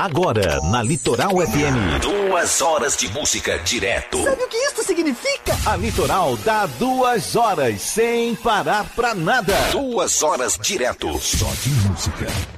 Agora, na Litoral FM. 2 horas de música direto. Sabe o que isso significa? A Litoral dá 2 horas sem parar pra nada. 2 horas direto. Só de música.